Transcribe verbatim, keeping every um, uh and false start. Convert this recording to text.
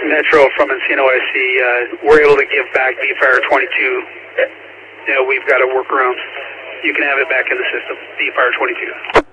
Metro from Encino I C, uh, we're able to give back B Fire twenty-two. You know, we've got a workaround. You can have it back in the system, B Fire twenty-two.